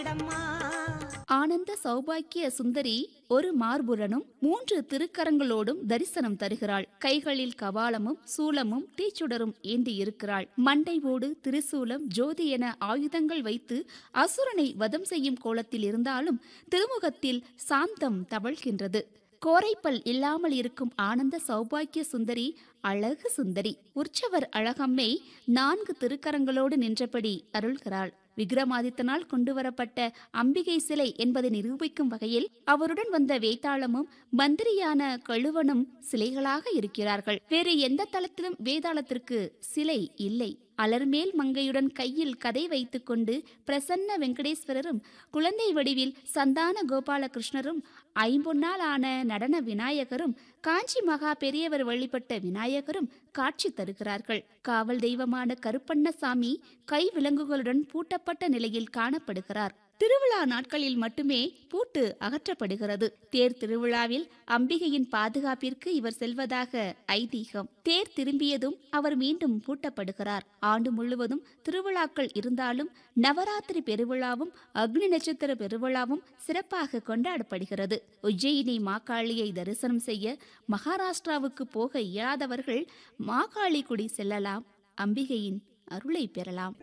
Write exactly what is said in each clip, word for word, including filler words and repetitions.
ஆனந்த சௌபாக்கிய சுந்தரி ஒரு மார்புடனும் மூன்று திருக்கரங்களோடும் தரிசனம் தருகிறாள். கைகளில் கபாலமும் சூலமும் தீச்சுடரும் ஏந்தி இருக்கிறாள். மண்டை ஓடு திரிசூலம் ஜோதி என ஆயுதங்கள் வைத்து அசுரனை வதம் செய்யும் கோலத்தில் இருந்தாலும் திருமுகத்தில் சாந்தம் தவழ்கின்றது. கோரைப்பல் இல்லாமல் இருக்கும் ஆனந்த சௌபாக்கிய சுந்தரி அழகு சுந்தரி. உற்சவர் அழகம்மை நான்கு திருக்கரங்களோடு நின்றபடி அருள்கிறாள். விக்ரமாதித்தனால் கொண்டுவரப்பட்ட அம்பிகை சிலை என்பதை நிரூபிக்கும் வகையில் அவருடன் வந்த வேதாளமும் மந்திரியான கழுவனும் சிலைகளாக இருக்கிறார்கள். வேறு எந்த தளத்திலும் வேதாளத்திற்கு சிலை இல்லை. அலர்மேல் மங்கையுடன் கையில் கதை வைத்துக் கொண்டு பிரசன்ன வெங்கடேஸ்வரரும் குழந்தை வடிவில் சந்தான கோபாலகிருஷ்ணரும் ஐம்பொன்னால் ஆன நடன விநாயகரும் காஞ்சி மகா பெரியவர் வழிபட்ட விநாயகரும் காட்சி தருகிறார்கள். காவல் தெய்வமான கருப்பண்ணசாமி கை விலங்குகளுடன் பூட்டப்பட்ட நிலையில் காணப்படுகிறார். திருவிழா நாட்களில் மட்டுமே பூட்டு அகற்றப்படுகிறது. தேர் திருவிழாவில் அம்பிகையின் பாதுகாப்பிற்கு இவர் செல்வதாக ஐதீகம். தேர் திரும்பியதும் அவர் மீண்டும் பூட்டப்படுகிறார். ஆண்டு முழுவதும் திருவிழாக்கள் இருந்தாலும் நவராத்திரி பெருவிழாவும் அக்னி நட்சத்திர பெருவிழாவும் சிறப்பாக கொண்டாடப்படுகிறது. உஜ்ஜயினி மாகாளியை தரிசனம் செய்ய மகாராஷ்டிராவுக்கு போக இயலாதவர்கள் மாகாளிகுடி செல்லலாம். அம்பிகையின் அருளை பெறலாம்.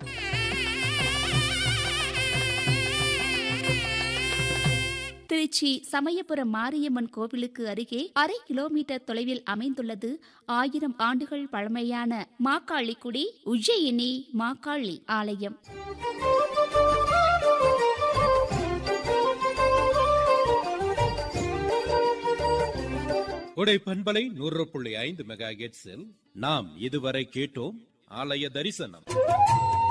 திருச்சி சமயபுரம் மாரியம்மன் கோவிலுக்கு அருகே அரை கிலோமீட்டர் தொலைவில் அமைந்துள்ளது ஆயிரம் ஆண்டுகள் பழமையான மாகாளிகுடி உஜ்ஜயினி மாகாளி ஆலயம். உடை பண்பலை நூறு புள்ளி ஐந்து மெகா ஹெர்ட்ஸில் நாம் இதுவரை கேட்டோம் ஆலய தரிசனம்.